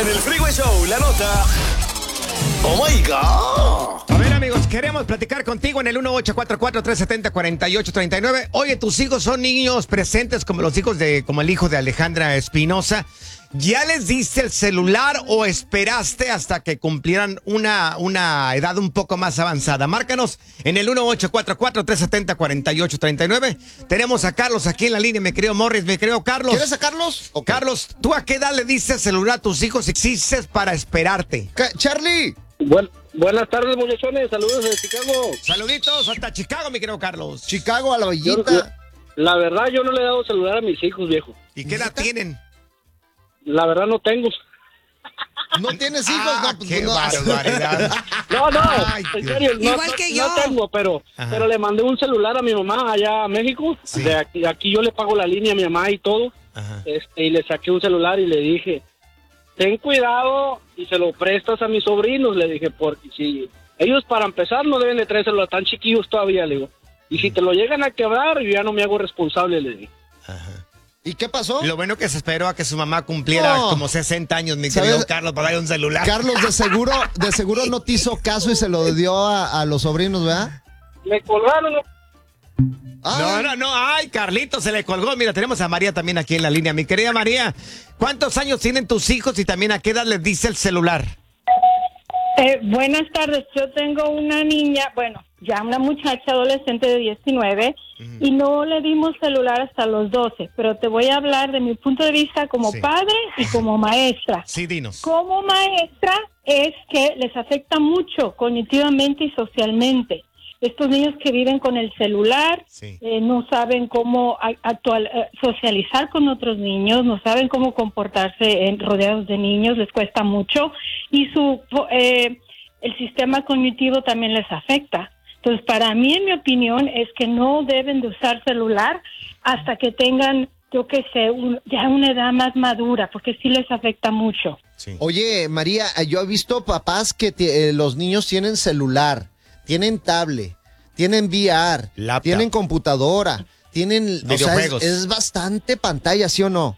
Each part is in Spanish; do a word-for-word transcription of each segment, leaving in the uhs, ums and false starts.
en el Freeway Show, la nota. ¡Oh, my God! A ver, amigos, queremos platicar contigo en el uno ocho cuatro cuatro, tres siete cero, cuatro ocho tres nueve. Oye, tus hijos son niños presentes como los hijos de, como el hijo de Alejandra Espinosa. ¿Ya les diste el celular o esperaste hasta que cumplieran una, una edad un poco más avanzada? Márcanos en el uno ocho cuatro cuatro, tres siete cero, cuatro ocho tres nueve. Tenemos a Carlos aquí en la línea, me creo Morris, me creo Carlos. ¿Quieres a Carlos? Okay. Carlos, ¿tú a qué edad le diste el celular a tus hijos? ¿Existes para esperarte? ¿Qué? Charlie. Buen, buenas tardes, muchachones. Saludos de Chicago. Saluditos hasta Chicago, mi querido Carlos. Chicago a la Yo- Villita. la verdad, yo no le he dado celular a mis hijos, viejo. ¿Y qué edad ¿Neta? tienen? La verdad, no tengo. ¿No tienes hijos? Ah, no, pues, qué no. barbaridad. No, no, Ay, en Dios. serio. No, Igual no- que no yo. tengo, pero, Ajá. pero le mandé un celular a mi mamá allá a México. Sí. De aquí, aquí yo le pago la línea a mi mamá y todo. Ajá. Este, y le saqué un celular y le dije, ten cuidado y se lo prestas a mis sobrinos, le dije, porque si ellos para empezar no deben de traer celular, tan chiquillos todavía, le digo. Y si te lo llegan a quebrar, yo ya no me hago responsable, le dije. ¿Y qué pasó? Lo bueno que se esperó a que su mamá cumpliera No. como sesenta años, mi ¿Sabes? querido Carlos, para darle un celular. Carlos, de seguro, de seguro no te hizo caso y se lo dio a, a los sobrinos, ¿verdad? Me colgaron, ¿no? Ah, No, no, no. Ay, Carlito se le colgó. Mira, tenemos a María también aquí en la línea. Mi querida María, ¿cuántos años tienen tus hijos y también a qué edad les dice el celular? Eh, buenas tardes, yo tengo una niña, bueno, ya una muchacha adolescente de diecinueve y no le dimos celular hasta los doce, pero te voy a hablar de mi punto de vista como Sí. padre y como maestra. Sí, dinos. Como maestra es que les afecta mucho cognitivamente y socialmente. Estos niños que viven con el celular Sí. eh, no saben cómo a- actual, eh, socializar con otros niños, no saben cómo comportarse en, rodeados de niños, les cuesta mucho y su eh, el sistema cognitivo también les afecta. Entonces, para mí, en mi opinión, es que no deben de usar celular hasta que tengan, yo qué sé, un- ya una edad más madura, porque sí les afecta mucho. Sí. Oye, María, yo he visto papás que ti- eh, los niños tienen celular, tienen tablet, tienen V R, Laptop. tienen computadora, tienen... O sea, es, Videojuegos. es bastante pantalla, ¿sí o no?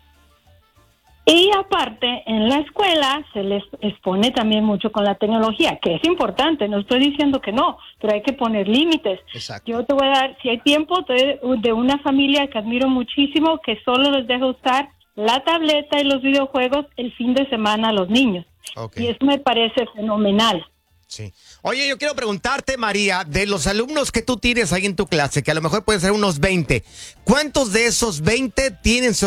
Y aparte, en la escuela se les expone también mucho con la tecnología, que es importante, no estoy diciendo que no, pero hay que poner límites. Exacto. Yo te voy a dar, si hay tiempo, te- de una familia que admiro muchísimo, que solo les deja usar la tableta y los videojuegos el fin de semana a los niños. Ok. Y eso me parece fenomenal. Sí. Oye, yo quiero preguntarte, María, de los alumnos que tú tienes ahí en tu clase, que a lo mejor pueden ser unos veinte, ¿cuántos de esos veinte tienen